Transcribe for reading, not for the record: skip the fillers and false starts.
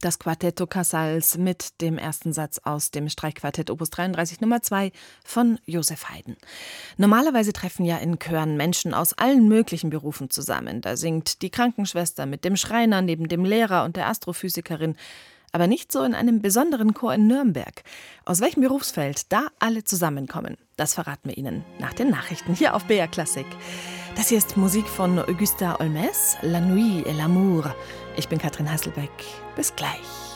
Das Quartetto Casals mit dem ersten Satz aus dem Streichquartett Opus 33 Nummer 2 von Joseph Haydn. Normalerweise treffen ja in Chören Menschen aus allen möglichen Berufen zusammen. Da singt die Krankenschwester mit dem Schreiner neben dem Lehrer und der Astrophysikerin. Aber nicht so in einem besonderen Chor in Nürnberg. Aus welchem Berufsfeld da alle zusammenkommen, das verraten wir Ihnen nach den Nachrichten hier auf BR Klassik. Das hier ist Musik von Augusta Olmes, La Nuit et l'amour. Ich bin Katrin Hasselbeck. Bis gleich.